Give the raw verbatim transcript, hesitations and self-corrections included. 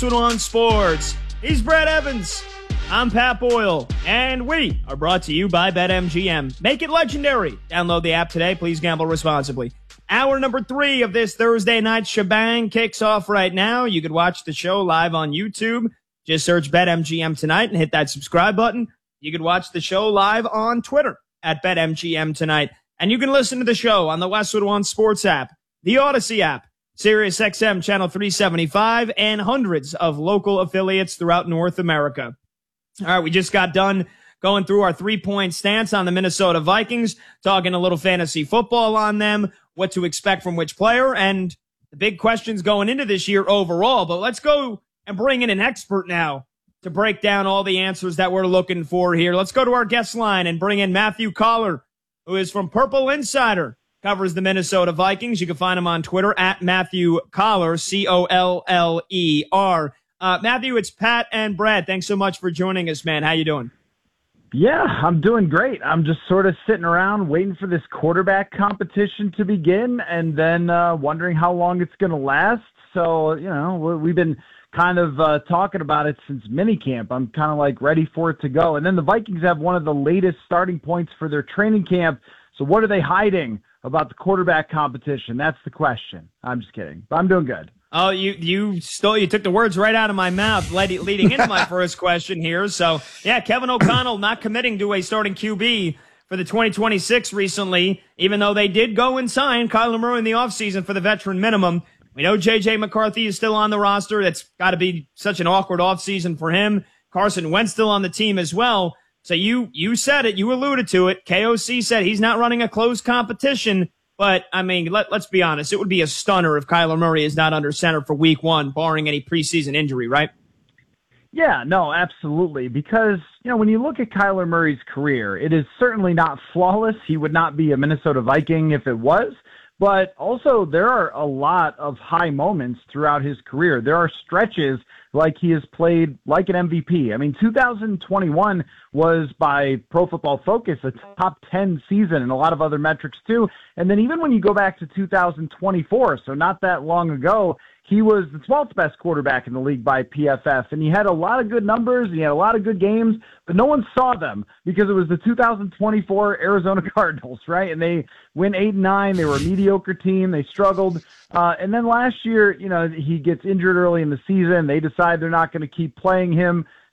Westwood One Sports. He's Brad Evans. I'm Pat Boyle, and we are brought to you by BetMGM. Make it legendary. Download the app today. Please gamble responsibly. Hour number three of this Thursday night shebang kicks off right now. You could watch the show live on YouTube. Just search BetMGM tonight and hit that subscribe button. You could watch the show live on Twitter at BetMGM tonight. And you can listen to the show on the Westwood One Sports app, the Odyssey app, Sirius X M Channel three seventy-five, and hundreds of local affiliates throughout North America. All right, we just got done going through our three-point stance on the Minnesota Vikings, talking a little fantasy football on them, what to expect from which player, and the big questions going into this year overall. But let's go and bring in an expert now to break down all the answers that we're looking for here. Let's go to our guest line and bring in Matthew Coller, who is from Purple Insider, covers the Minnesota Vikings. You can find him on Twitter at Matthew Coller, C O L L E R. Uh, Matthew, it's Pat and Brad. Thanks so much for joining us, man. How you doing? Yeah, I'm doing great. I'm just sort of sitting around waiting for this quarterback competition to begin and then uh, wondering how long it's going to last. So, you know, we've been kind of uh, talking about it since minicamp. I'm kind of like ready for it to go. And then the Vikings have one of the latest starting points for their training camp. So what are they hiding about the quarterback competition? That's the question. I'm just kidding, but I'm doing good. Oh, you you stole you took the words right out of my mouth, leading into my first question here. So, yeah, Kevin O'Connell not committing to a starting Q B for the twenty twenty-six recently, even though they did go and sign Kyler Murray in the offseason for the veteran minimum. We know J J McCarthy is still on the roster. It's got to be such an awkward offseason for him. Carson Wentz still on the team as well. So you you said it, you alluded to it. K O C said he's not running a close competition. But, I mean, let, let's be honest. It would be a stunner if Kyler Murray is not under center for week one, barring any preseason injury, right? Yeah, no, absolutely. Because, you know, when you look at Kyler Murray's career, it is certainly not flawless. He would not be a Minnesota Viking if it was. But also there are a lot of high moments throughout his career. There are stretches like he has played like an M V P. I mean, two thousand twenty-one was by Pro Football Focus a top ten season and a lot of other metrics too. And then even when you go back to two thousand twenty-four, so not that long ago, he was the twelfth best quarterback in the league by P F F, and he had a lot of good numbers, and he had a lot of good games, but no one saw them because it was the two thousand twenty-four Arizona Cardinals, right? And they went eight and nine. They were a mediocre team. They struggled. Uh, and then last year, you know, he gets injured early in the season. They decide they're not going to keep playing him.